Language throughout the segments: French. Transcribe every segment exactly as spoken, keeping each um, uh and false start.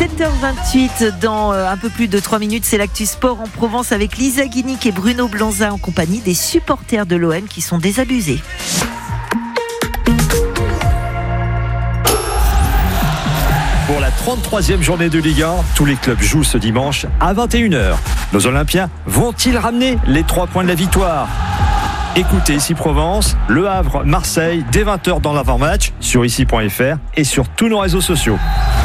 sept heures vingt-huit, dans un peu plus de trois minutes, c'est l'actu sport en Provence avec Lisa Guinic et Bruno Blanza en compagnie des supporters de l'O M qui sont désabusés. Pour la trente-troisième journée de Ligue un, tous les clubs jouent ce dimanche à vingt et une heures. Nos Olympiens vont-ils ramener les trois points de la victoire ? Écoutez Ici Provence, Le Havre, Marseille, dès vingt heures dans l'avant-match, sur ici point f r et sur tous nos réseaux sociaux.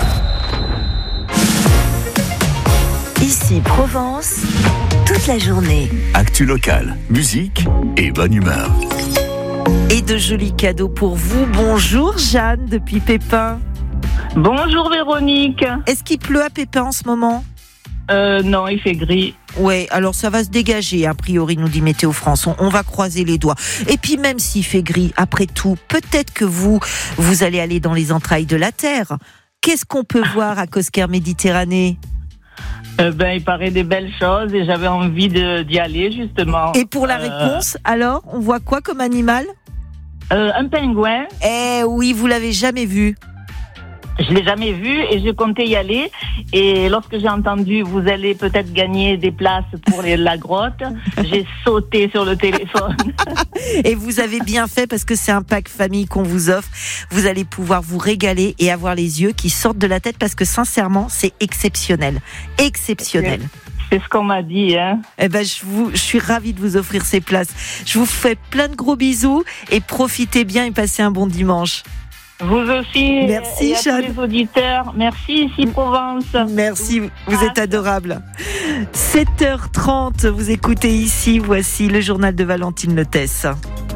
Ici Provence, toute la journée. Actu locale, musique et bonne humeur. Et de jolis cadeaux pour vous. Bonjour Jeanne depuis Pépin. Bonjour Véronique. Est-ce qu'il pleut à Pépin en ce moment ? Euh, non, il fait gris. Ouais, alors ça va se dégager, a priori, nous dit Météo France. On, on va croiser les doigts. Et puis même s'il fait gris, après tout, peut-être que vous, vous allez aller dans les entrailles de la Terre. Qu'est-ce qu'on peut voir à Cosquer Méditerranée ? Euh, ben, il paraît des belles choses et j'avais envie de, d'y aller, justement. Et pour la euh... réponse, alors, on voit quoi comme animal ? euh, Un pingouin. Eh oui, vous l'avez jamais vu. Je l'ai jamais vu et je comptais y aller. Et lorsque j'ai entendu vous allez peut-être gagner des places pour les, la grotte, j'ai sauté sur le téléphone. Et vous avez bien fait parce que c'est un pack famille qu'on vous offre. Vous allez pouvoir vous régaler et avoir les yeux qui sortent de la tête parce que sincèrement, c'est exceptionnel. Exceptionnel. C'est ce qu'on m'a dit, hein. Eh ben, je vous, je suis ravie de vous offrir ces places. Je vous fais plein de gros bisous et profitez bien et passez un bon dimanche. Vous aussi. Merci, et à Jeanne. tous les auditeurs. Merci, Ici Provence. Merci, vous êtes adorable. sept heures trente, vous écoutez Ici, voici le journal de Valentine Lotès.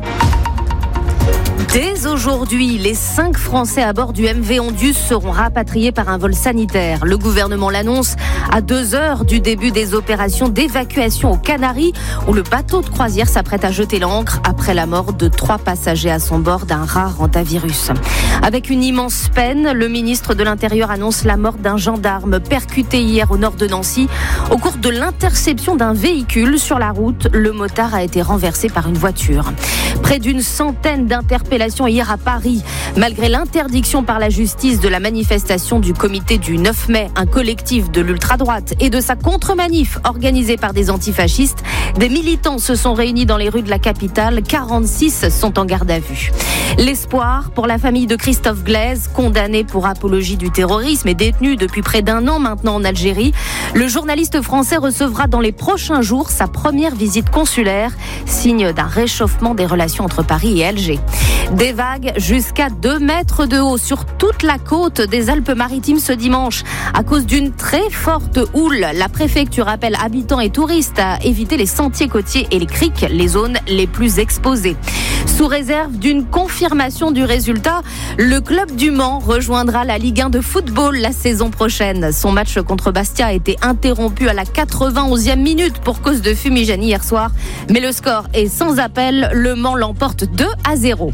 Dès aujourd'hui, les cinq Français à bord du M V Ondius seront rapatriés par un vol sanitaire. Le gouvernement l'annonce à deux heures du début des opérations d'évacuation aux Canaries, où le bateau de croisière s'apprête à jeter l'ancre après la mort de trois passagers à son bord d'un rare hantavirus. Avec une immense peine, le ministre de l'Intérieur annonce la mort d'un gendarme percuté hier au nord de Nancy. Au cours de l'interception d'un véhicule sur la route, le motard a été renversé par une voiture. Près d'une centaine d'interpellations hier à Paris. Malgré l'interdiction par la justice de la manifestation du comité du neuf mai, un collectif de l'ultra-droite, et de sa contre-manif organisée par des antifascistes, des militants se sont réunis dans les rues de la capitale. quarante-six sont en garde à vue. L'espoir pour la famille de Christophe Glaise, condamné pour apologie du terrorisme et détenu depuis près d'un an maintenant en Algérie. Le journaliste français recevra dans les prochains jours sa première visite consulaire, signe d'un réchauffement des relations entre Paris et Alger. Des vagues jusqu'à deux mètres de haut sur toute la côte des Alpes-Maritimes ce dimanche. À cause d'une très forte houle, la préfecture appelle habitants et touristes à éviter les sentiers côtiers et les criques, les zones les plus exposées. Sous réserve d'une confirmation du résultat, le club du Mans rejoindra la Ligue un de football la saison prochaine. Son match contre Bastia a été interrompu à la quatre-vingt-onzième minute pour cause de fumigène hier soir. Mais le score est sans appel, le Mans l'emporte deux à zéro.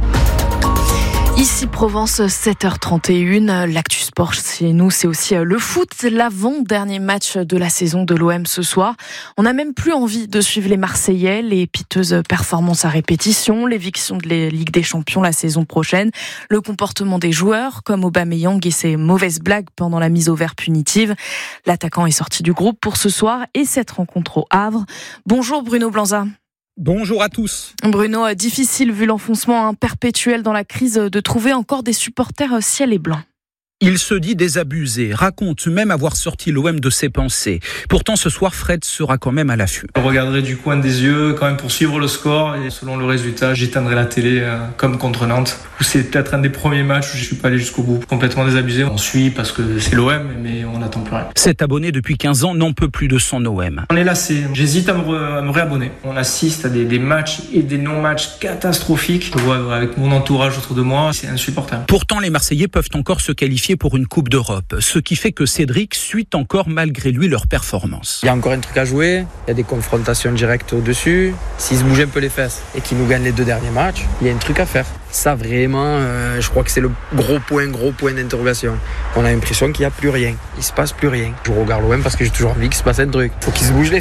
Ici Provence, sept heures trente et une, l'actu sport chez nous, c'est aussi le foot, l'avant-dernier match de la saison de l'O M ce soir. On n'a même plus envie de suivre les Marseillais, les piteuses performances à répétition, l'éviction de la Ligue des Champions la saison prochaine, le comportement des joueurs comme Aubameyang et ses mauvaises blagues pendant la mise au vert punitive. L'attaquant est sorti du groupe pour ce soir et cette rencontre au Havre. Bonjour Bruno Blanza. Bonjour à tous. Bruno, difficile vu l'enfoncement perpétuel dans la crise de trouver encore des supporters ciel et blanc. Il se dit désabusé, raconte même avoir sorti l'O M de ses pensées. Pourtant, ce soir, Fred sera quand même à l'affût. Je regarderai du coin des yeux quand même pour suivre le score et selon le résultat, j'éteindrai la télé euh, comme contre Nantes. Où c'est peut-être un des premiers matchs où je suis pas allé jusqu'au bout. Complètement désabusé. On suit parce que c'est l'O M, mais on n'attend plus rien. Cet abonné depuis quinze ans n'en peut plus de son O M. On est lassé. J'hésite à me, re- à me réabonner. On assiste à des, des matchs et des non-matchs catastrophiques. Je vois avec mon entourage autour de moi, c'est insupportable. Pourtant, les Marseillais peuvent encore se qualifier pour une Coupe d'Europe, ce qui fait que Cédric suit encore malgré lui leur performance. Il y a encore un truc à jouer, il y a des confrontations directes au-dessus. S'ils se bougent un peu les fesses et qu'ils nous gagnent les deux derniers matchs, il y a un truc à faire. Ça vraiment, euh, je crois que c'est le gros point, gros point d'interrogation. On a l'impression qu'il n'y a plus rien, il ne se passe plus rien. Je regarde l'O M parce que j'ai toujours envie qu'il se passe un truc. Il faut qu'ils se bougent les